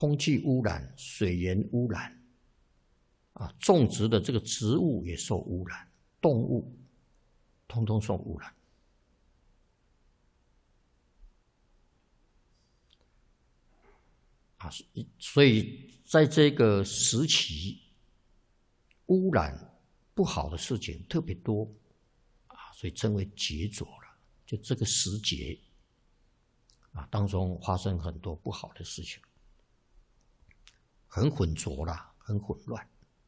空气污染、水源污染，种植的这个植物也受污染，动物通通受污染。所以在这个时期，污染不好的事情特别多，所以称为劫浊了。就这个时节当中发生很多不好的事情，很混浊啦，很混乱。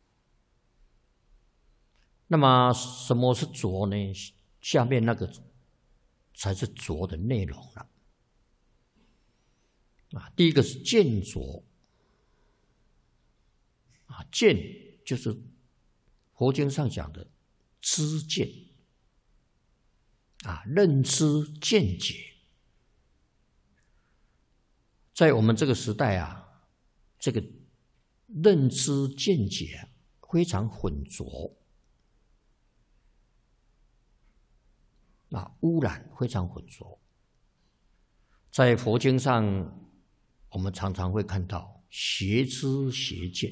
那么什么是浊呢？下面那个才是浊的内容了。第一个是见浊，见就是佛经上讲的知见，认知见解。在我们这个时代这个认知见解非常混浊，污染非常混浊。在佛经上，我们常常会看到邪知邪见，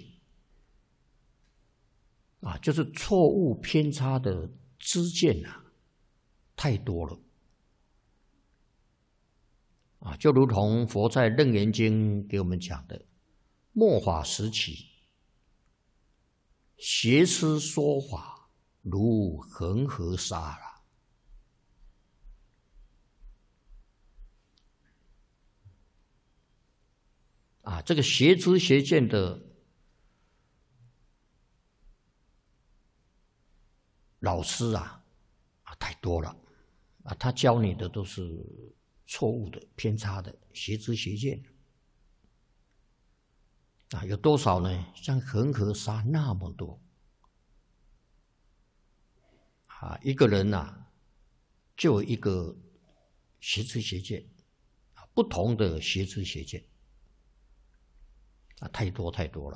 就是错误偏差的知见太多了。就如同佛在《楞严经》给我们讲的，末法时期，邪师说法如恒河沙了。这个邪知邪见的老师太多了他教你的都是错误的、偏差的、邪知邪见有多少呢？像恒河沙那么多一个人就有一个邪知邪见不同的邪知邪见太多太多了。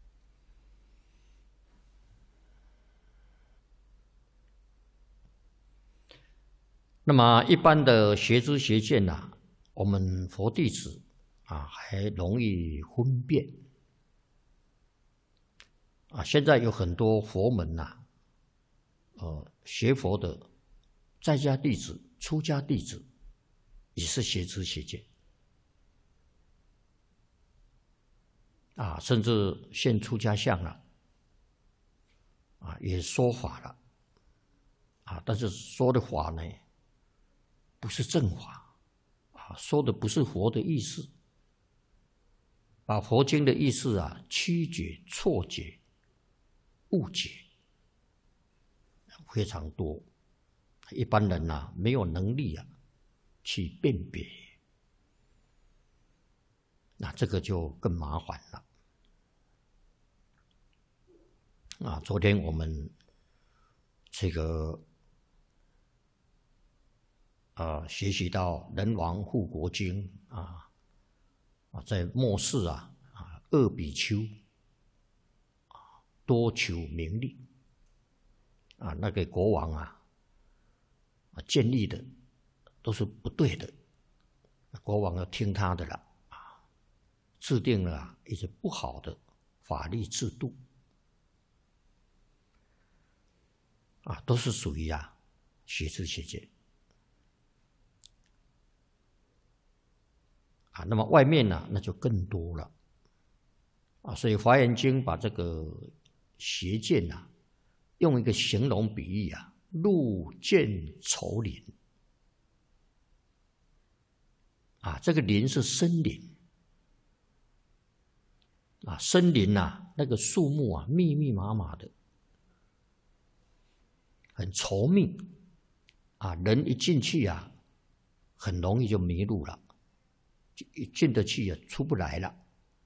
那么一般的邪知邪见我们佛弟子还容易分辨现在有很多佛门学佛的在家弟子、出家弟子也是邪知邪见甚至现出家相了也说法了但是说的法呢不是正法说的不是佛的意思，把佛经的意思曲解、错解、误解非常多，一般人没有能力去辨别，那这个就更麻烦了。昨天我们这个学习到人王护国经在末世恶比丘多求名利那个国王建立的都是不对的，国王要听他的了制定了一些不好的法律制度都是属于邪知邪见那么外面那就更多了所以《华严经》把这个邪见用一个形容比喻路见稠林这个林是森林森林那个树木密密麻麻的，很稠密人一进去很容易就迷路了，一进得去出不来了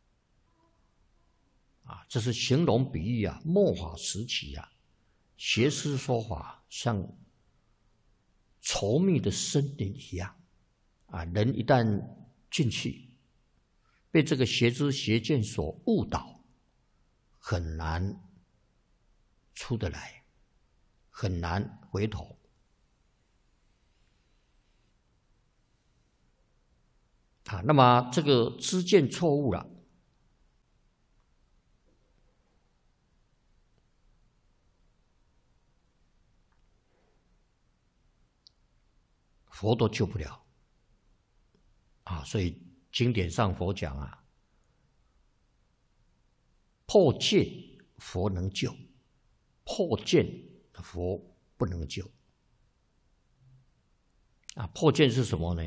这是形容比喻末法时期邪师说法像稠密的森林一样人一旦进去，被这个邪知邪见所误导，很难出得来，很难回头那么这个知见错误了佛都救不了啊！所以经典上佛讲啊，破戒佛能救，破见佛不能救。啊，破见是什么呢？